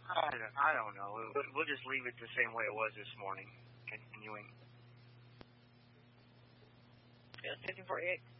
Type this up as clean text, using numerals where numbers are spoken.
I don't know. We'll just leave it the same way it was this morning. Continuing. Yeah, 1548.